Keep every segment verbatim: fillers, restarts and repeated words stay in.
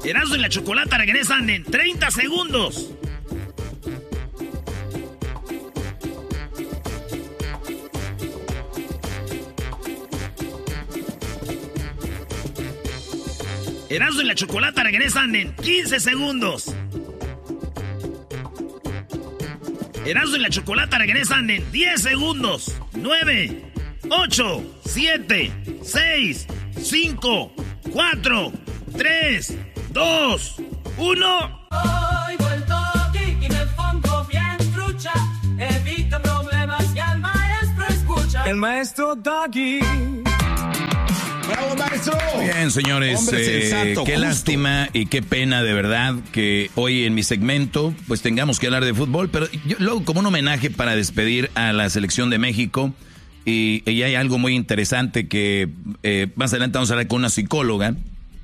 Erasmo y la Chocolata regresan en treinta segundos. Erasmo y la Chocolata regresan en quince segundos. Erasmo y la Chocolata regresan en diez segundos. nueve, ocho, siete, seis, cinco, cuatro, tres, dos, uno. Hoy vuelto aquí y me pongo bien trucha. Evita problemas y al maestro escucha. El maestro Doggy. ¡Bravo, maestro! Bien, señores, eh, sensato, qué justo. Lástima y qué pena de verdad que hoy en mi segmento pues tengamos que hablar de fútbol, pero yo luego como un homenaje para despedir a la selección de México y, y hay algo muy interesante que eh, más adelante vamos a hablar con una psicóloga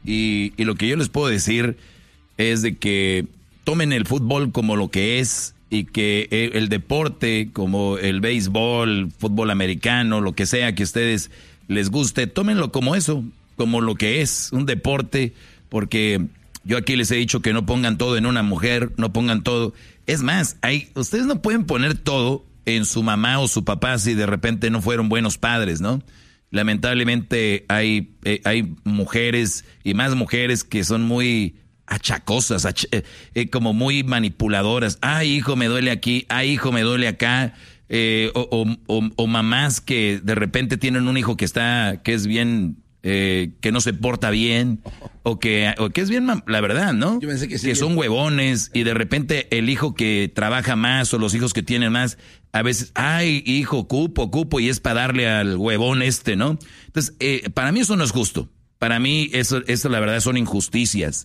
y, y lo que yo les puedo decir es de que tomen el fútbol como lo que es y que el, el deporte como el béisbol, fútbol americano, lo que sea que ustedes les guste, tómenlo como eso, como lo que es, un deporte, porque yo aquí les he dicho que no pongan todo en una mujer, no pongan todo. Es más, hay, ustedes no pueden poner todo en su mamá o su papá si de repente no fueron buenos padres, ¿no? Lamentablemente hay, eh, hay mujeres y más mujeres que son muy achacosas, ach eh, eh, como muy manipuladoras. Ay, hijo, me duele aquí, ay, hijo, me duele acá. Eh, o, o, o, o mamás que de repente tienen un hijo que está, que es bien, eh, que no se porta bien, o que, o que es bien, la verdad, ¿no? Yo pensé que sí, que son huevones, y de repente el hijo que trabaja más, o los hijos que tienen más, a veces, ay, hijo, cupo, cupo, y es para darle al huevón este, ¿no? Entonces, eh, para mí eso no es justo. Para mí eso, eso la verdad son injusticias.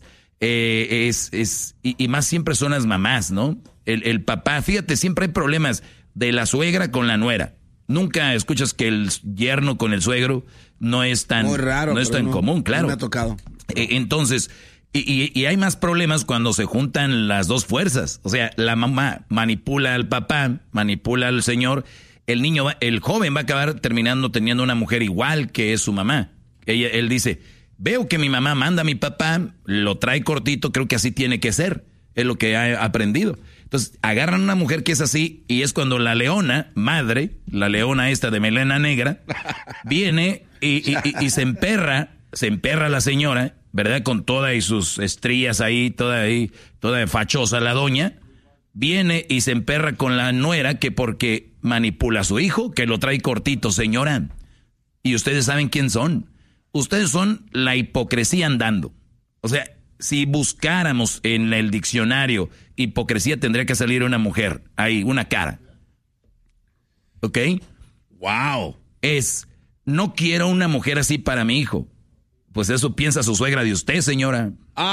Eh, es, es, y, y más siempre son las mamás, ¿no? El, el papá, fíjate, siempre hay problemas de la suegra con la nuera. Nunca escuchas que el yerno con el suegro no es tan, muy raro, no es tan no, común, claro. No me ha tocado. Eh, entonces, y, y, y hay más problemas cuando se juntan las dos fuerzas. O sea, la mamá manipula al papá, manipula al señor. El niño, va, el joven va a acabar terminando teniendo una mujer igual que es su mamá. Ella, él dice, veo que mi mamá manda a mi papá, lo trae cortito, creo que así tiene que ser. Es lo que ha aprendido. Entonces, agarran a una mujer que es así y es cuando la leona, madre, la leona esta de melena negra, viene y, y, y, y se emperra, se emperra la señora, ¿verdad? Con todas y sus estrías ahí, toda ahí, toda fachosa la doña, viene y se emperra con la nuera que porque manipula a su hijo, que lo trae cortito, señora. Y ustedes saben quién son. Ustedes son la hipocresía andando. O sea, si buscáramos en el diccionario hipocresía, tendría que salir una mujer, ahí, una cara. ¿Ok? Wow. Es, no quiero una mujer así para mi hijo. Pues eso piensa su suegra de usted, señora.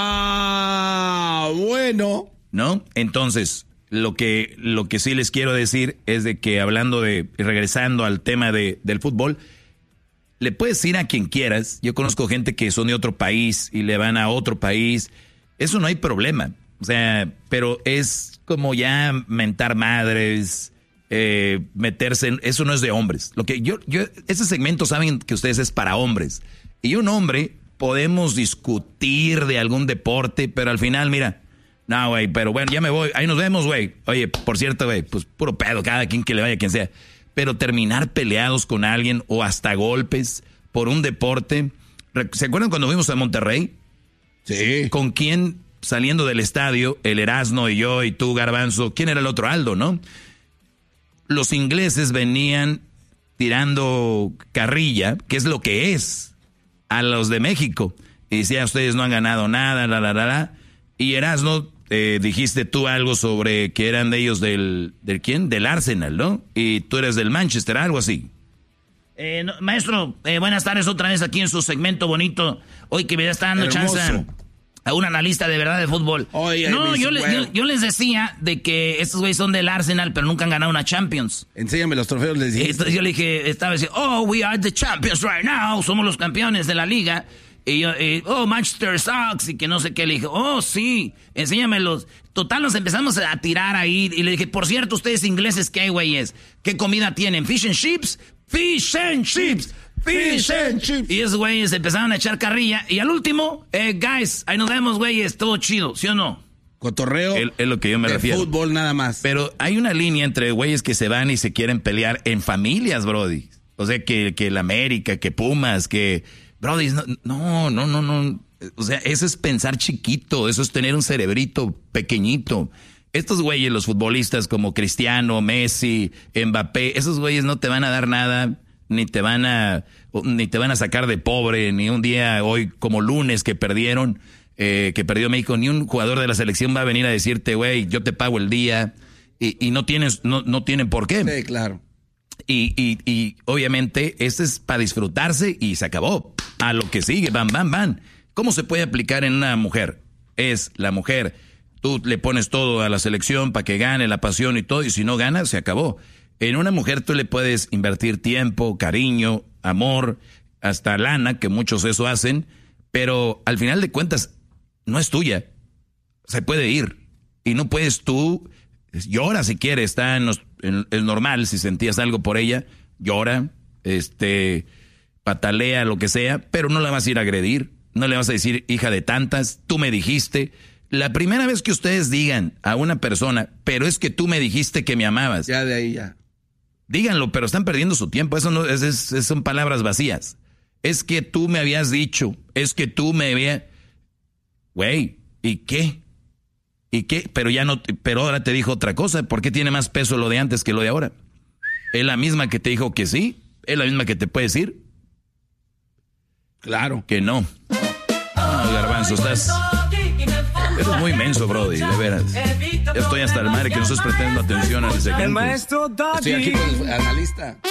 Ah, bueno. ¿No? Entonces, lo que, lo que sí les quiero decir es de que hablando de, regresando al tema de, del fútbol, le puedes ir a quien quieras. Yo conozco gente que son de otro país y le van a otro país. Eso no hay problema. O sea, pero es como ya mentar madres, eh, meterse en... Eso no es de hombres. Lo que yo, yo, ese segmento saben que ustedes es para hombres. Y un hombre podemos discutir de algún deporte, pero al final, mira, no, güey, pero bueno, ya me voy. Ahí nos vemos, güey. Oye, por cierto, güey, pues puro pedo, cada quien que le vaya, quien sea. Pero terminar peleados con alguien o hasta golpes por un deporte. ¿Se acuerdan cuando fuimos a Monterrey? Sí. ¿Con quién saliendo del estadio? El Erasmo y yo y tú, Garbanzo. ¿Quién era el otro? Aldo, ¿no? Los ingleses venían tirando carrilla, que es lo que es, a los de México. Y decía, ustedes no han ganado nada, la, la, la, la. Y Erasmo... Eh, dijiste tú algo sobre que eran de ellos del, ¿del quién? Del Arsenal, ¿no? Y tú eres del Manchester, algo así. Eh, no, maestro, eh, buenas tardes otra vez aquí en su segmento bonito. Hoy que me está dando Hermoso. chance a un analista de verdad de fútbol. Oye, no, mis, yo, le, bueno. yo, yo les decía de que estos güeyes son del Arsenal, pero nunca han ganado una Champions. Enséñame los trofeos, les dije. Entonces yo le dije, estaba diciendo, oh, we are the champions right now. Somos los campeones de la liga. Y yo, eh, oh, Manchester sucks, y que no sé qué. Le dije, oh, sí, enséñamelos. Total, nos empezamos a tirar ahí. Y le dije, por cierto, ustedes ingleses, ¿qué güeyes? ¿Qué comida tienen? ¿Fish and chips? Fish and chips. Fish and chips. Y esos güeyes empezaron a echar carrilla. Y al último, eh, guys, ahí nos vemos, güeyes, todo chido, ¿sí o no? Cotorreo. Es, es lo que yo me de refiero. Fútbol nada más. Pero hay una línea entre güeyes que se van y se quieren pelear en familias, brody. O sea, que, que el América, que Pumas, que... Brody, no, no, no, no, no. O sea, eso es pensar chiquito, eso es tener un cerebrito pequeñito. Estos güeyes, los futbolistas como Cristiano, Messi, Mbappé, esos güeyes no te van a dar nada, ni te van a, ni te van a sacar de pobre, ni un día hoy como lunes que perdieron... Eh, que perdió México, ni un jugador de la selección va a venir a decirte, güey, yo te pago el día, y, y no tienes, no, no tienen por qué. Sí, claro. Y, y, y obviamente este es para disfrutarse y se acabó. A lo que sigue, bam, bam, bam. ¿Cómo se puede aplicar en una mujer? Es la mujer, tú le pones todo a la selección para que gane, la pasión y todo, y si no gana, se acabó. En una mujer tú le puedes invertir tiempo, cariño, amor, hasta lana, que muchos eso hacen, pero al final de cuentas no es tuya, se puede ir y no puedes tú, llora si quieres, está en los, en, es normal, si sentías algo por ella, llora, este, patalea, lo que sea, pero no la vas a ir a agredir, no le vas a decir, hija de tantas, tú me dijiste. La primera vez que ustedes digan a una persona, pero es que tú me dijiste que me amabas. Ya de ahí ya. Díganlo, pero están perdiendo su tiempo, eso no, es, es, son palabras vacías. Es que tú me habías dicho, es que tú me habías... Güey, ¿y qué? ¿Y qué? Pero ya no, pero ahora te dijo otra cosa. ¿Por qué tiene más peso lo de antes que lo de ahora? ¿Es la misma que te dijo que sí? ¿Es la misma que te puede decir? Claro. Que no. No, Garbanzo, estás... Eres muy menso, brody, de veras. Ya estoy hasta el madre que no estás prestando atención al segmento. Estoy aquí con el analista.